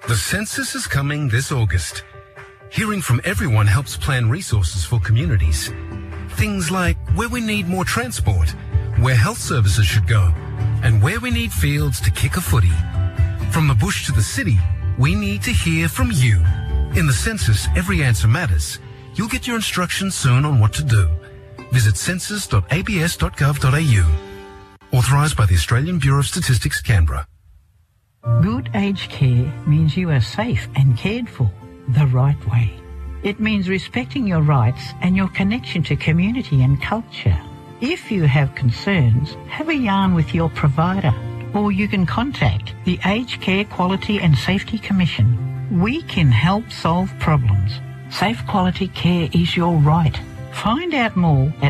The census is coming this August. Hearing from everyone helps plan resources for communities. Things like where we need more transport, where health services should go, and where we need fields to kick a footy. From the bush to the city, we need to hear from you. In the census, every answer matters. You'll get your instructions soon on what to do. Visit census.abs.gov.au. Authorised by the Australian Bureau of Statistics, Canberra. Good aged care means you are safe and cared for the right way. It means respecting your rights and your connection to community and culture. If you have concerns, have a yarn with your provider, or you can contact the Aged Care Quality and Safety Commission. We can help solve problems. Safe quality care is your right. Find out more at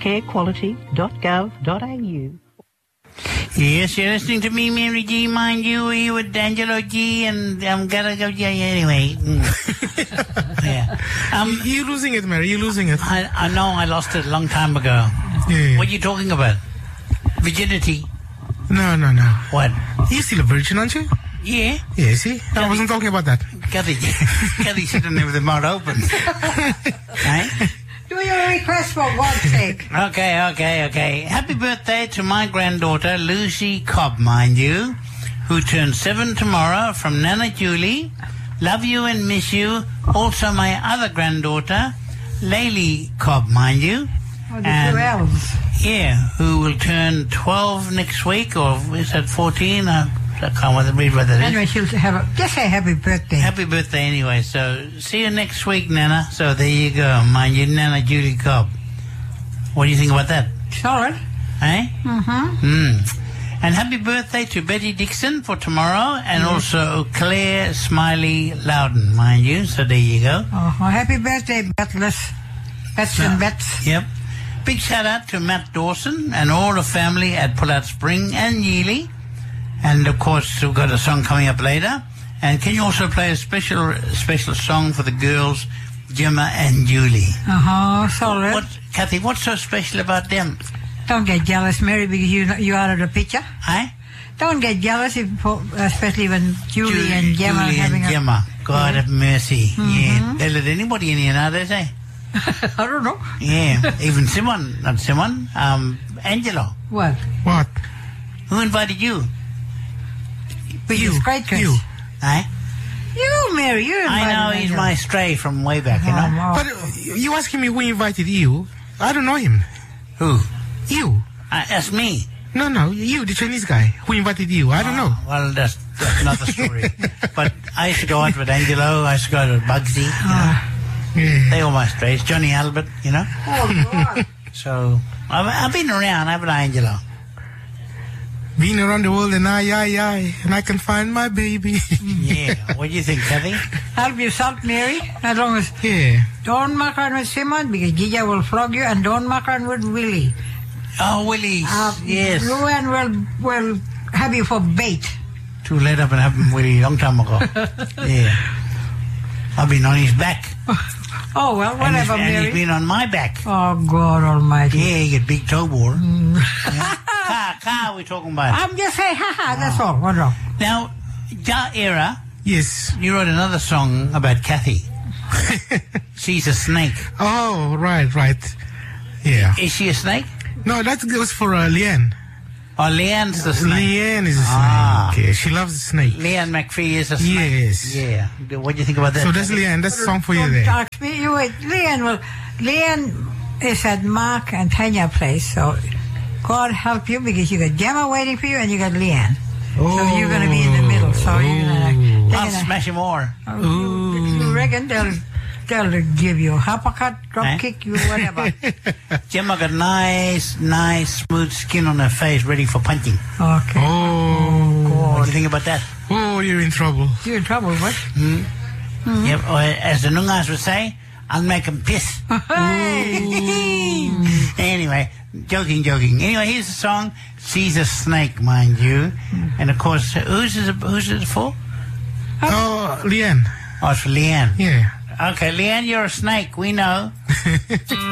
agedcarequality.gov.au. Yes, you're listening to me, Mary G, mind you, here with Angelo G, and I'm gonna go, anyway. Yeah. You're losing it, Mary, you're losing it. I know I lost it a long time ago. Yeah. What are you talking about? Virginity? No. What? You're still a virgin, aren't you? Yeah. Yeah, see? I wasn't talking about that. Kathy sitting there with the mouth open. Right? Do your request for God's sake. Okay. Happy birthday to my granddaughter, Lucy Cobb, mind you, who turns 7 tomorrow, from Nana Julie. Love you and miss you. Also my other granddaughter, Laylee Cobb, mind you. Oh, the two elves. Yeah, who will turn 12 next week, or is that 14? I can't read what that is. Anyway, she'll just say happy birthday. Happy birthday anyway. So, see you next week, Nana. So, there you go. Mind you, Nana Julie Cobb. What do you think about that? Solid. Eh? Mm-hmm. And happy birthday to Betty Dixon for tomorrow, and also Claire Smiley Loudon, mind you. So, there you go. Oh, happy birthday, Betless. Bets and Bets. Yep. Big shout out to Matt Dawson and all the family at Pullout Spring and Yeeley. And, of course, we've got a song coming up later. And can you also play a special song for the girls, Gemma and Julie? Solid. Kathy, what's so special about them? Don't get jealous, Mary, because you out of the picture. Eh? Don't get jealous, especially when Julie and Gemma are having Gemma. God have mercy. Yeah. They let anybody in here nowadays, eh? I don't know. Yeah. Even not Simon, Angelo. What? Who invited you? You. Great Chris. You. Eh? You, Mary, you invited I know, he's Angelo. my stray from way back, you know. But you asking me who invited you? I don't know him. Who? You. That's me. No, you, the Chinese guy. Who invited you? I don't know. Well, that's another story. But I used to go out with Angelo, I used to go out with Bugsy, you know. Yeah. They all my strays. Johnny Albert, you know. Oh, God. So, I've been around, haven't I, Angelo? Been around the world and and I can find my baby. Yeah. What do you think, Kathy? Help yourself, Mary, as long as don't muck around with Simon, because Gija will flog you, and don't muck around with Willie. Oh, Willie, yes. Luann will have you for bait. Too late up and happened Willie a long time ago. Yeah. I've been on his back. Oh, well, whatever, and Mary. he's been on my back. Oh, God almighty. Yeah, you get big toe bore. Car we're talking about. I'm just saying, that's all. What's wrong? Now, Era. Yes. You wrote another song about Kathy. She's a snake. Oh, right. Yeah. Is she a snake? No, that goes for Leanne. Oh, Leanne's the snake. Leanne is a snake. Okay. She loves the snake. Leanne McPhee is a snake. Yes. Yeah. What do you think about that? So that's Leanne. That's a song for you there. Talk to me. You wait. Leanne is at Mark and Tanya place, so God help you, because you got Gemma waiting for you and you got Leanne. Oh. So you're going to be in the middle. So you're going to... I'll smash him more. You reckon they'll give you a uppercut, drop kick, you whatever. Gemma got nice, smooth skin on her face, ready for punching. Okay. Oh. What do you think about that? Oh, you're in trouble. You're in trouble, what? Yep. Or as the Nungas would say, I'll make him piss. Anyway, joking. Anyway, here's the song. She's a snake, mind you. And of course, who's it for? Oh, Leanne. Oh, it's for Leanne. Yeah. Okay, Leanne, you're a snake. We know.